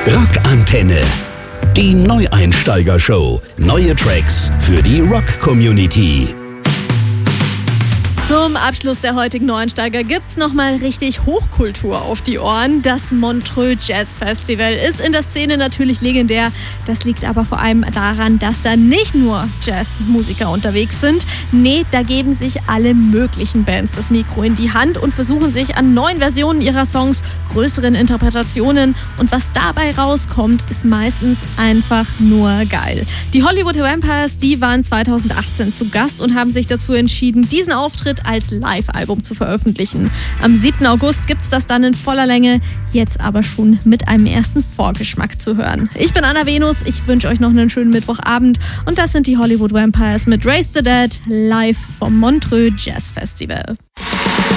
Rockantenne. Die Neueinsteiger-Show. Neue Tracks für die Rock-Community. Zum Abschluss der heutigen Neueinsteiger gibt's nochmal richtig Hochkultur auf die Ohren. Das Montreux Jazz Festival ist in der Szene natürlich legendär. Das liegt aber vor allem daran, dass da nicht nur Jazzmusiker unterwegs sind. Nee, da geben sich alle möglichen Bands das Mikro in die Hand und versuchen sich an neuen Versionen ihrer Songs, größeren Interpretationen. Und was dabei rauskommt, ist meistens einfach nur geil. Die Hollywood Vampires, die waren 2018 zu Gast und haben sich dazu entschieden, diesen Auftritt als Live-Album zu veröffentlichen. Am 7. August gibt's das dann in voller Länge, jetzt aber schon mit einem ersten Vorgeschmack zu hören. Ich bin Anna Venus, ich wünsche euch noch einen schönen Mittwochabend und das sind die Hollywood Vampires mit Raise the Dead live vom Montreux Jazz Festival.